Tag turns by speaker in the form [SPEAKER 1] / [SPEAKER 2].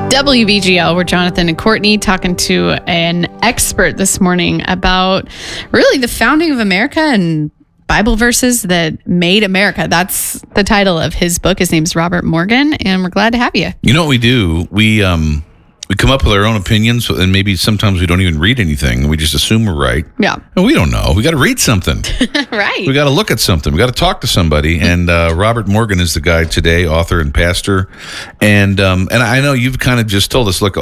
[SPEAKER 1] WBGL, we're Jonathan and Courtney talking to an expert this morning about really the founding of America and Bible verses that made America. That's the title of his book. His name's Robert Morgan, and we're glad to have you.
[SPEAKER 2] You know what we do? We come up with our own opinions, and maybe sometimes we don't even read anything. We just assume we're right.
[SPEAKER 1] Yeah.
[SPEAKER 2] And we don't know. We got to read something.
[SPEAKER 1] Right.
[SPEAKER 2] We got to look at something. We got to talk to somebody. And Robert Morgan is the guy today, author and pastor. And I know you've kind of just told us, look,